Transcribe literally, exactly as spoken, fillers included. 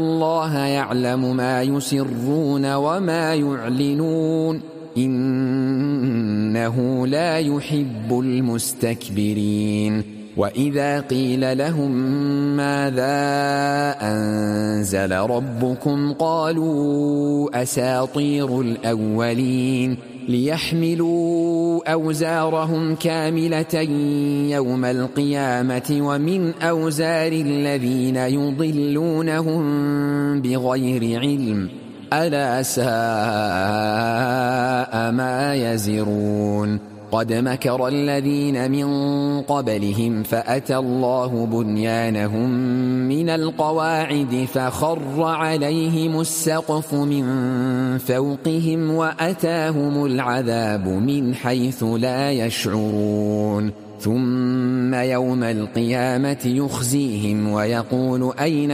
الله يعلم ما يسرون وما يعلنون إنه لا يحب المستكبرين وإذا قيل لهم ماذا أنزل ربكم قالوا أساطير الأولين ليحملوا أوزارهم كاملة يوم القيامة ومن أوزار الذين يضلونهم بغير علم ألا ساء ما يزرون قد مكر الذين من قبلهم فأتى الله بنيانهم من القواعد فخر عليهم السقف من فوقهم وأتاهم العذاب من حيث لا يشعرون ثم يوم القيامة يخزيهم ويقول أين